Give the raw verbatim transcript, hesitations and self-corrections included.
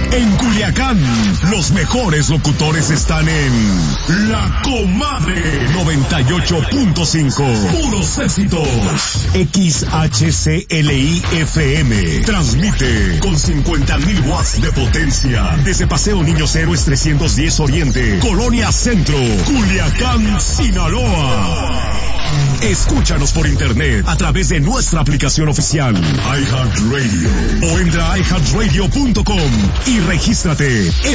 En Culiacán, los mejores locutores están en La Comadre noventa y ocho punto cinco. Puros éxitos. X H C L I F M. Transmite con cincuenta mil watts de potencia. Desde Paseo Niños Héroes trescientos diez Oriente, Colonia Centro, Culiacán, Sinaloa. Escúchanos por internet a través de nuestra aplicación oficial iHeartRadio o entra a i heart radio punto com y regístrate.